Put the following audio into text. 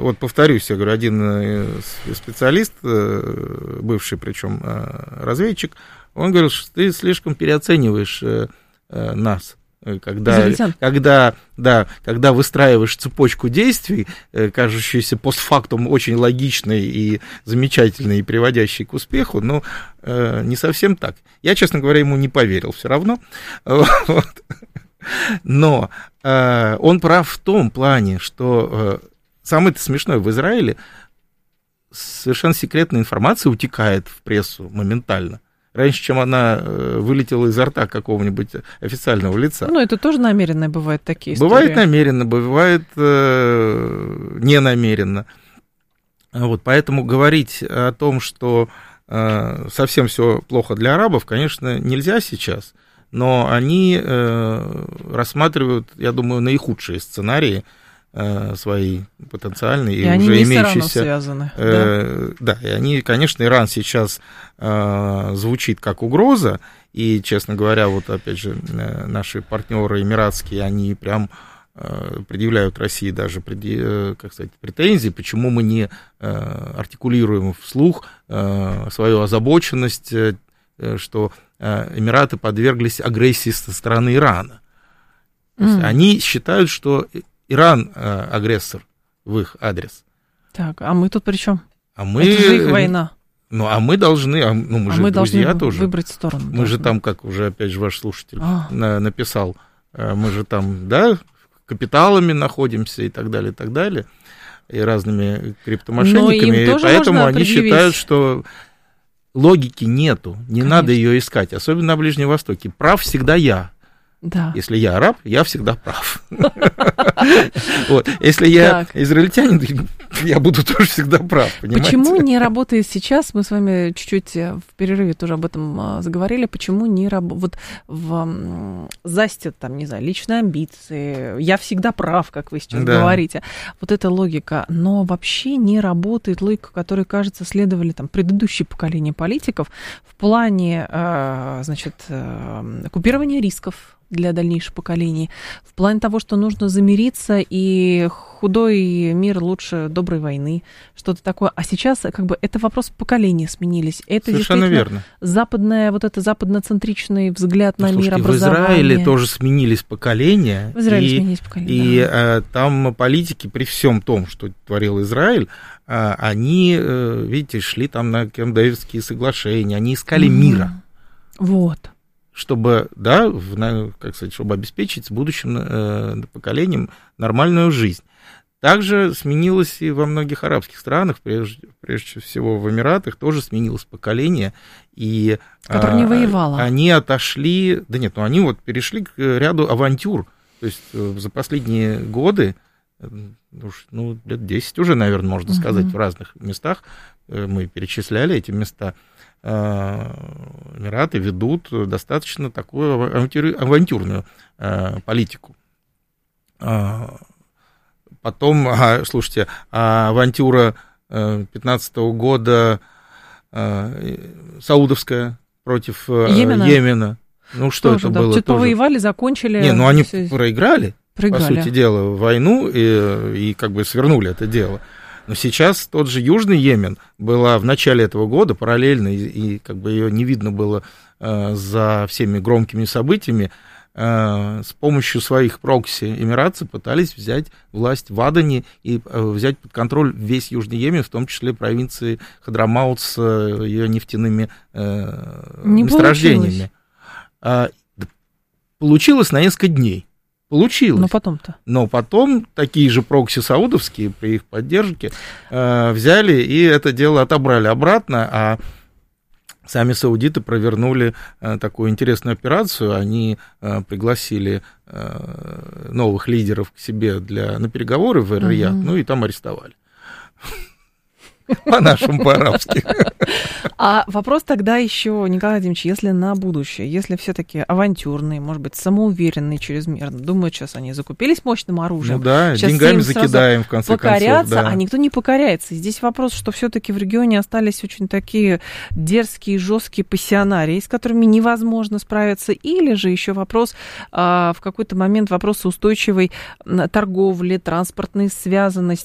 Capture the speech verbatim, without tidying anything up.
вот повторюсь, я говорю, один специалист, бывший причем разведчик, он говорил, что ты слишком переоцениваешь нас. Когда, когда, да, когда выстраиваешь цепочку действий, кажущуюся постфактум очень логичной и замечательной, и приводящей к успеху, но э, не совсем так. Я, честно говоря, ему не поверил все равно. Вот. Но э, он прав в том плане, что э, самое-то смешное, в Израиле совершенно секретная информация утекает в прессу моментально. Раньше, чем она вылетела изо рта какого-нибудь официального лица. Ну, это тоже намеренно бывает такие истории. Бывает намеренно, бывает э, ненамеренно. Вот, поэтому говорить о том, что э, совсем все плохо для арабов, конечно, нельзя сейчас, но они э, рассматривают, я думаю, наихудшие сценарии свои потенциальные и, и уже имеющиеся. Связаны, э, да? да, и они, конечно, Иран сейчас э, звучит как угроза, и, честно говоря, вот опять же наши партнеры эмиратские, они прям э, предъявляют России даже преди, как сказать, претензии, почему мы не э, артикулируем вслух э, свою озабоченность, э, что э, Эмираты подверглись агрессии со стороны Ирана. То есть mm. они считают, что Иран э, агрессор в их адрес. Так, а мы тут при чем? А мы, это же их война. Ну, а мы должны, а, ну, мы а же мы друзья должны тоже. Выбрать сторону. Мы должны. же там, как уже опять же ваш слушатель а. на, написал, мы же там, да, капиталами находимся и так далее, и так далее, и разными криптомошенниками, и поэтому они предъявить... считают, что логики нету, не Конечно. Надо ее искать, особенно на Ближнем Востоке. Прав всегда я. Да. Если я араб, я всегда прав. Вот. Если я израильтянин, я буду тоже всегда прав. Почему не работает сейчас, мы с вами чуть-чуть в перерыве тоже об этом заговорили, почему не работает, вот в засте, там, не знаю, личные амбиции, я всегда прав, как вы сейчас да. говорите, вот эта логика, но вообще не работает логика, которой, кажется, следовали там предыдущие поколения политиков в плане, значит, купирования рисков для дальнейших поколений, в плане того, что нужно замириться, и худой мир лучше доброй войны, что-то такое. А сейчас как бы это вопрос поколения сменились. Это совершенно верно. Западная, вот это западноцентричный взгляд на ну, мир, слушайте, образование. В Израиле тоже сменились поколения. В Израиле и, сменились поколения, И да. а, там политики при всем том, что творил Израиль, а, они, видите, шли там на Кэмп-Дэвидские соглашения, они искали mm-hmm. мира. Вот. Чтобы, да, в, как сказать, чтобы обеспечить будущим э, поколениям нормальную жизнь. Также сменилось и во многих арабских странах, прежде, прежде всего в Эмиратах, тоже сменилось поколение. И, которое не воевало. Они отошли, да нет, ну они вот перешли к ряду авантюр. То есть за последние годы, ну, лет десять уже, наверное, можно uh-huh. сказать, в разных местах, мы перечисляли эти места, Эмираты ведут достаточно такую авантюрную политику. Потом, слушайте, авантюра пятнадцатого года саудовская против Йемена. Йемена. Ну, что тоже, это да. было? Что-то тоже... повоевали, закончили. Не, ну они все... проиграли, проиграли, по сути дела, войну и, и как бы свернули это дело. Но сейчас тот же Южный Йемен была в начале этого года параллельно, и, и как бы ее не видно было э, за всеми громкими событиями, э, с помощью своих прокси эмиратцы пытались взять власть в Адане и э, взять под контроль весь Южный Йемен, в том числе провинции Хадрамаут с э, ее нефтяными э, месторождениями. А, получилось на несколько дней. Получилось. Но потом-то. Но потом такие же прокси саудовские при их поддержке э, взяли и это дело отобрали обратно, а сами саудиты провернули э, такую интересную операцию. Они э, пригласили э, новых лидеров к себе для, на переговоры в Эр-Рияд, угу. ну и там арестовали. По-нашему, по-арабски. А вопрос тогда еще, Николай Владимирович, если на будущее, если все-таки авантюрные, может быть, самоуверенные чрезмерно, думают, сейчас они закупились мощным оружием. Ну да, сейчас деньгами закидаем, в конце покорятся, концов. Да. А никто не покоряется. И здесь вопрос, что все-таки в регионе остались очень такие дерзкие, жесткие пассионарии, с которыми невозможно справиться. Или же еще вопрос, в какой-то момент вопрос устойчивой торговли, транспортной связанности,